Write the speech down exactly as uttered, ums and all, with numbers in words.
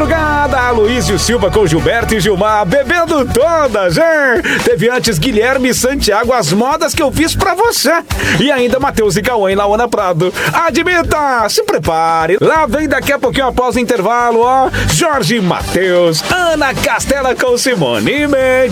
madrugada, Luísio Silva com Gilberto e Gilmar, bebendo todas, hein? Teve antes Guilherme Santiago, as modas que eu fiz pra você. E ainda Matheus e Cauã em Laona Prado. Admita, se prepare. Lá vem daqui a pouquinho após o intervalo, ó. Jorge Matheus, Ana Castela com Simone Mendes.